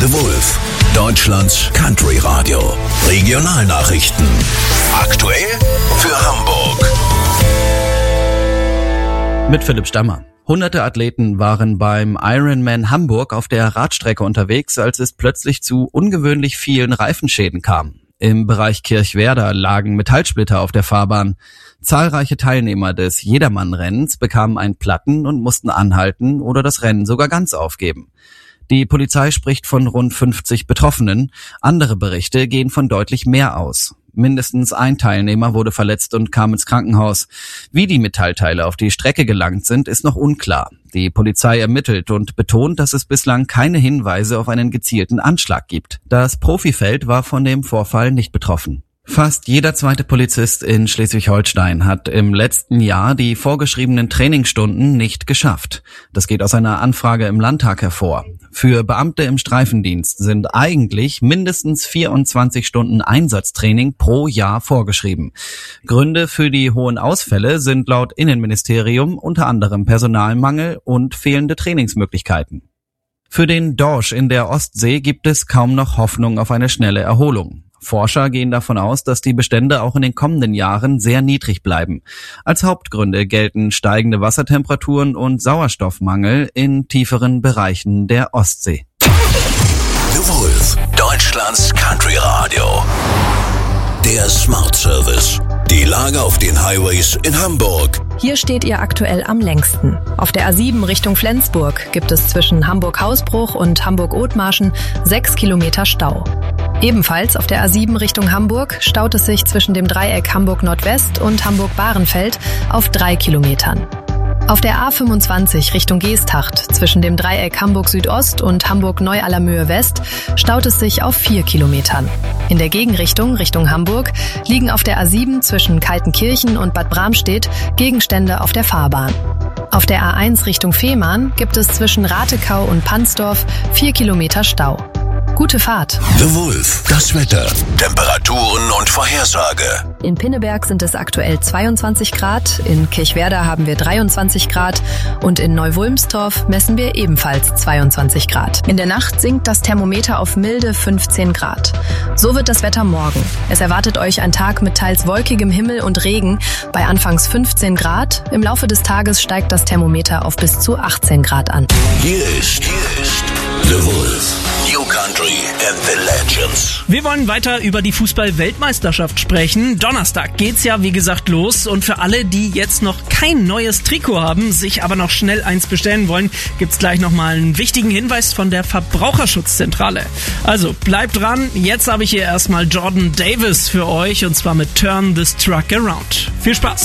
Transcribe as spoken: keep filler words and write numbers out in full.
The Wolf, Deutschlands Country Radio. Regionalnachrichten. Aktuell für Hamburg. Mit Philipp Stammer. Hunderte Athleten waren beim Ironman Hamburg auf der Radstrecke unterwegs, als es plötzlich zu ungewöhnlich vielen Reifenschäden kam. Im Bereich Kirchwerder lagen Metallsplitter auf der Fahrbahn. Zahlreiche Teilnehmer des Jedermann-Rennens bekamen einen Platten und mussten anhalten oder das Rennen sogar ganz aufgeben. Die Polizei spricht von rund fünfzig Betroffenen. Andere Berichte gehen von deutlich mehr aus. Mindestens ein Teilnehmer wurde verletzt und kam ins Krankenhaus. Wie die Metallteile auf die Strecke gelangt sind, ist noch unklar. Die Polizei ermittelt und betont, dass es bislang keine Hinweise auf einen gezielten Anschlag gibt. Das Profifeld war von dem Vorfall nicht betroffen. Fast jeder zweite Polizist in Schleswig-Holstein hat im letzten Jahr die vorgeschriebenen Trainingsstunden nicht geschafft. Das geht aus einer Anfrage im Landtag hervor. Für Beamte im Streifendienst sind eigentlich mindestens vierundzwanzig Stunden Einsatztraining pro Jahr vorgeschrieben. Gründe für die hohen Ausfälle sind laut Innenministerium unter anderem Personalmangel und fehlende Trainingsmöglichkeiten. Für den Dorsch in der Ostsee gibt es kaum noch Hoffnung auf eine schnelle Erholung. Forscher gehen davon aus, dass die Bestände auch in den kommenden Jahren sehr niedrig bleiben. Als Hauptgründe gelten steigende Wassertemperaturen und Sauerstoffmangel in tieferen Bereichen der Ostsee. The Wolf, Deutschlands Country Radio. Der Smart Service. Die Lage auf den Highways in Hamburg. Hier steht ihr aktuell am längsten. Auf der A sieben Richtung Flensburg gibt es zwischen Hamburg-Hausbruch und Hamburg-Othmarschen sechs Kilometer Stau. Ebenfalls auf der A sieben Richtung Hamburg staut es sich zwischen dem Dreieck Hamburg-Nordwest und Hamburg-Bahrenfeld auf drei Kilometern. Auf der A fünfundzwanzig Richtung Geesthacht zwischen dem Dreieck Hamburg-Südost und Hamburg-Neu-Allermöhe-West staut es sich auf vier Kilometern. In der Gegenrichtung Richtung Hamburg liegen auf der A sieben zwischen Kaltenkirchen und Bad Bramstedt Gegenstände auf der Fahrbahn. Auf der A eins Richtung Fehmarn gibt es zwischen Ratekau und Pansdorf vier Kilometer Stau. Gute Fahrt. The Wolf, das Wetter, Temperaturen und Vorhersage. In Pinneberg sind es aktuell zweiundzwanzig Grad, in Kirchwerder haben wir dreiundzwanzig Grad und in Neu-Wulmstorf messen wir ebenfalls zweiundzwanzig Grad. In der Nacht sinkt das Thermometer auf milde fünfzehn Grad. So wird das Wetter morgen. Es erwartet euch ein Tag mit teils wolkigem Himmel und Regen bei anfangs fünfzehn Grad. Im Laufe des Tages steigt das Thermometer auf bis zu achtzehn Grad an. Hier ist, hier ist The Wolf. New Country and the Legends. Wir wollen weiter über die Fußball-Weltmeisterschaft sprechen. Donnerstag geht's ja, wie gesagt, los. Und für alle, die jetzt noch kein neues Trikot haben, sich aber noch schnell eins bestellen wollen, gibt's gleich nochmal einen wichtigen Hinweis von der Verbraucherschutzzentrale. Also bleibt dran. Jetzt habe ich hier erstmal Jordan Davis für euch und zwar mit Turn This Truck Around. Viel Spaß!